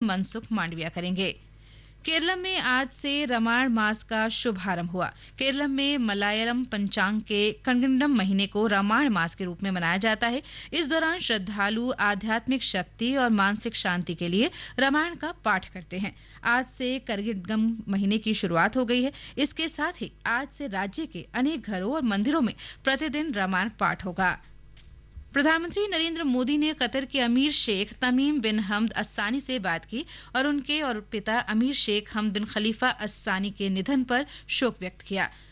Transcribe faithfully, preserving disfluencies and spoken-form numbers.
मनसुख मांडविया करेंगे। केरलम में आज से रामायण मास का शुभारंभ हुआ। केरलम में मलयालम पंचांग के कंगडम महीने को रामायण मास के रूप में मनाया जाता है। इस दौरान श्रद्धालु आध्यात्मिक शक्ति और मानसिक शांति के लिए रामायण का पाठ करते हैं। आज से करगिडगम महीने की शुरुआत हो गई है। इसके साथ ही आज से राज्य के अनेक घरों और मंदिरों में प्रतिदिन रामायण पाठ होगा। प्रधानमंत्री नरेंद्र मोदी ने कतर के अमीर शेख तमीम बिन हमद अस्सानी से बात की और उनके और पिता अमीर शेख हमद बिन खलीफा अस्सानी के निधन पर शोक व्यक्त किया।